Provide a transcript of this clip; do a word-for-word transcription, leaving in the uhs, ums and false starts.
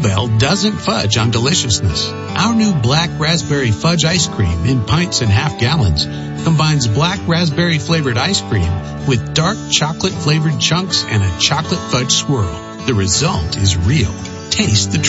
Bell doesn't fudge on deliciousness. Our new black raspberry fudge ice cream in pints and half gallons combines black raspberry flavored ice cream with dark chocolate flavored chunks and a chocolate fudge swirl. The result is real. Taste the